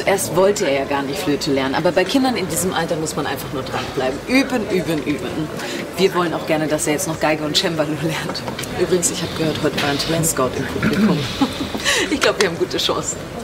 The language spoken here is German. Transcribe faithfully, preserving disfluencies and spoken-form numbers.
zuerst wollte er ja gar nicht Flöte lernen. Aber bei Kindern in diesem Alter muss man einfach nur dranbleiben. Üben, üben, üben. Wir wollen auch gerne, dass er jetzt noch Geige und Cembalo lernt. Übrigens, ich habe gehört, heute war ein Talentscout im Publikum. Ich glaube, wir haben gute Chancen.